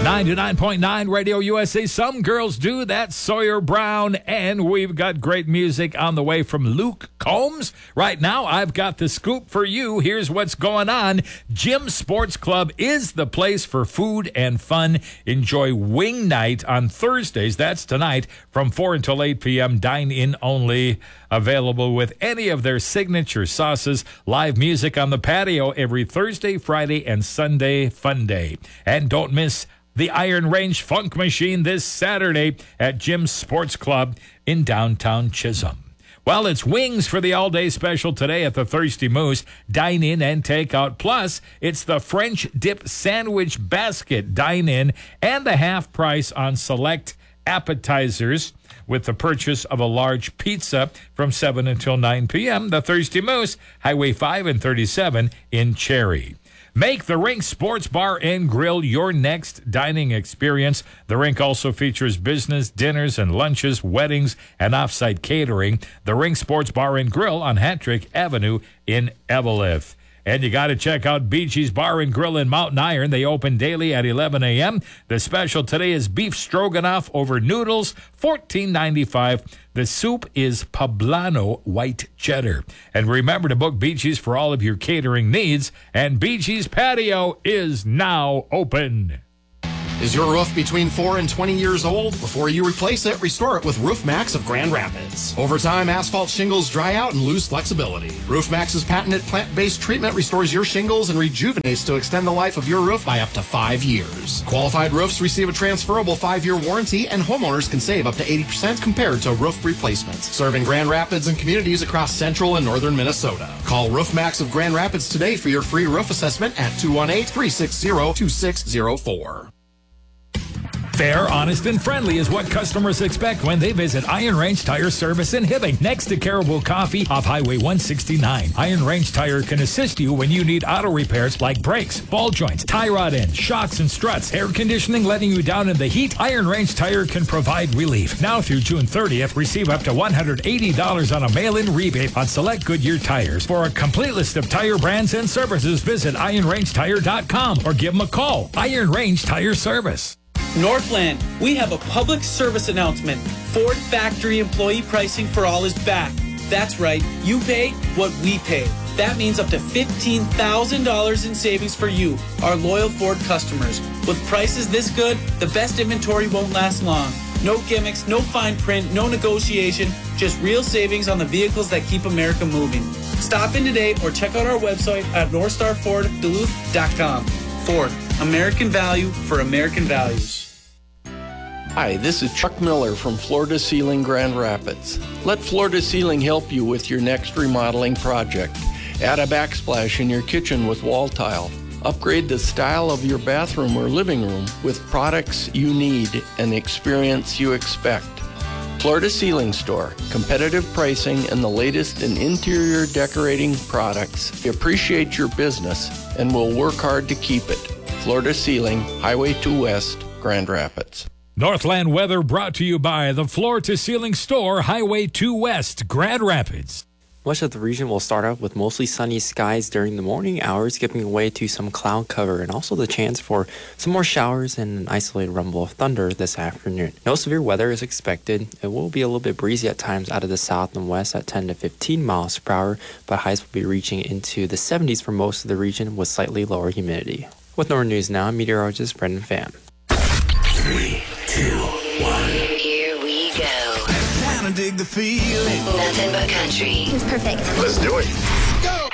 99.9 Radio USA. Some girls do. That's Sawyer Brown. And we've got great music on the way from Luke Combs. Right now, I've got the scoop for you. Here's what's going on. Jim Sports Club is the place for food and fun. Enjoy Wing Night on Thursdays. That's tonight from 4 until 8 p.m. Dine-in only. Available with any of their signature sauces. Live music on the patio every Thursday, Friday, and Sunday fun day. And don't miss the Iron Range Funk Machine this Saturday at Jim's Sports Club in downtown Chisholm. Well, it's wings for the all-day special today at the Thirsty Moose. Dine in and take out. Plus, it's the French dip sandwich basket. Dine in and the half price on select appetizers with the purchase of a large pizza from 7 until 9 p.m. The Thirsty Moose, Highway 5 and 37 in Cherry. Make the Rink Sports Bar and Grill your next dining experience. The Rink also features business, dinners, and lunches, weddings, and off-site catering. The Rink Sports Bar and Grill on Hattrick Avenue in Eveleth. And you got to check out Bee Gees Bar and Grill in Mountain Iron. They open daily at 11 a.m. The special today is beef stroganoff over noodles, $14.95. The soup is poblano white cheddar. And remember to book Bee Gees for all of your catering needs. And Bee Gees Patio is now open. Is your roof between 4 and 20 years old? Before you replace it, restore it with Roof Max of Grand Rapids. Over time, asphalt shingles dry out and lose flexibility. Roof Max's patented plant-based treatment restores your shingles and rejuvenates to extend the life of your roof by up to 5 years. Qualified roofs receive a transferable 5-year warranty, and homeowners can save up to 80% compared to roof replacements. Serving Grand Rapids and communities across central and northern Minnesota. Call Roof Max of Grand Rapids today for your free roof assessment at 218-360-2604. Fair, honest, and friendly is what customers expect when they visit Iron Range Tire Service in Hibbing, next to Caribou Coffee off Highway 169. Iron Range Tire can assist you when you need auto repairs like brakes, ball joints, tie rod ends, shocks and struts, air conditioning letting you down in the heat. Iron Range Tire can provide relief. Now through June 30th, receive up to $180 on a mail-in rebate on select Goodyear tires. For a complete list of tire brands and services, visit ironrangetire.com or give them a call. Iron Range Tire Service. Northland, we have a public service announcement. Ford factory employee pricing for all is back. That's right, you pay what we pay. That means up to $15,000 in savings for you, our loyal Ford customers. With prices this good, the best inventory won't last long. No gimmicks, no fine print, no negotiation, just real savings on the vehicles that keep America moving. Stop in today or check out our website at northstarfordduluth.com. Ford, American value for American values. Hi, this is Chuck Miller from Florida Ceiling Grand Rapids. Let Florida Ceiling help you with your next remodeling project. Add a backsplash in your kitchen with wall tile. Upgrade the style of your bathroom or living room with products you need and experience you expect. Florida Ceiling Store, competitive pricing and the latest in interior decorating products. We appreciate your business and will work hard to keep it. Florida Ceiling, Highway 2 West, Grand Rapids. Northland weather brought to you by the Floor to Ceiling Store, Highway 2 West, Grand Rapids. Much of the region will start out with mostly sunny skies during the morning hours, giving way to some cloud cover and also the chance for some more showers and an isolated rumble of thunder this afternoon. No severe weather is expected. It will be a little bit breezy at times out of the south and west at 10 to 15 miles per hour, but highs will be reaching into the 70s for most of the region with slightly lower humidity. With Northern News Now, I'm meteorologist Brendan Pham. 3, 2, 1. Here we go. Time to dig the feeling. Nothing but country. It's perfect. Let's do it. Go.